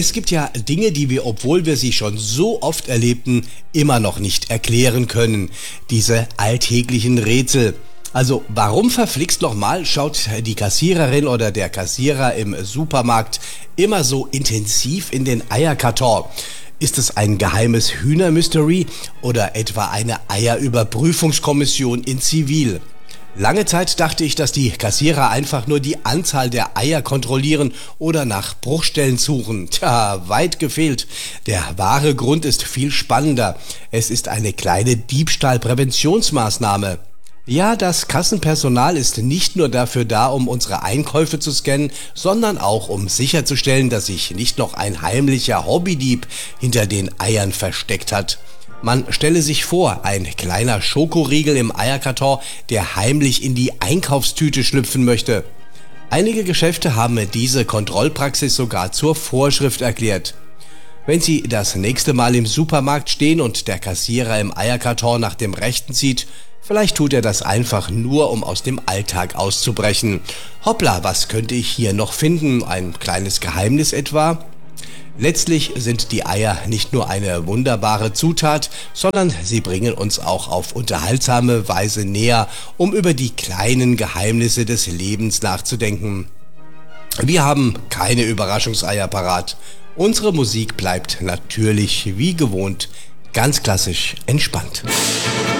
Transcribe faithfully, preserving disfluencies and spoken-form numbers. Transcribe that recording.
Es gibt ja Dinge, die wir, obwohl wir sie schon so oft erlebten, immer noch nicht erklären können. Diese alltäglichen Rätsel. Also warum verflixt nochmal schaut die Kassiererin oder der Kassierer im Supermarkt immer so intensiv in den Eierkarton? Ist es ein geheimes Hühnermystery oder etwa eine Eierüberprüfungskommission in Zivil? Lange Zeit dachte ich, dass die Kassierer einfach nur die Anzahl der Eier kontrollieren oder nach Bruchstellen suchen. Tja, weit gefehlt. Der wahre Grund ist viel spannender. Es ist eine kleine Diebstahlpräventionsmaßnahme. Ja, das Kassenpersonal ist nicht nur dafür da, um unsere Einkäufe zu scannen, sondern auch um sicherzustellen, dass sich nicht noch ein heimlicher Hobbydieb hinter den Eiern versteckt hat. Man stelle sich vor, ein kleiner Schokoriegel im Eierkarton, der heimlich in die Einkaufstüte schlüpfen möchte. Einige Geschäfte haben diese Kontrollpraxis sogar zur Vorschrift erklärt. Wenn Sie das nächste Mal im Supermarkt stehen und der Kassierer im Eierkarton nach dem Rechten zieht, vielleicht tut er das einfach nur, um aus dem Alltag auszubrechen. Hoppla, was könnte ich hier noch finden? Ein kleines Geheimnis etwa? Letztlich sind die Eier nicht nur eine wunderbare Zutat, sondern sie bringen uns auch auf unterhaltsame Weise näher, um über die kleinen Geheimnisse des Lebens nachzudenken. Wir haben keine Überraschungseier parat. Unsere Musik bleibt natürlich wie gewohnt ganz klassisch entspannt.